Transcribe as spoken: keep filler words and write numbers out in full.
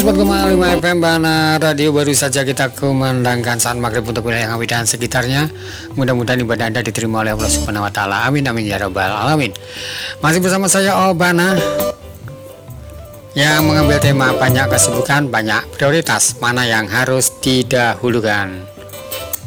Sobat Gema lima F M Bana Radio, baru saja kita kumandangkan saat maghrib untuk wilayah Ngawi dan sekitarnya. Mudah-mudahan ibadah Anda diterima oleh Allah Subhanahu wa taala. Amin amin ya rabbal alamin. Masih bersama saya Obana yang mengambil tema banyak kesibukan, banyak prioritas, mana yang harus didahulukan.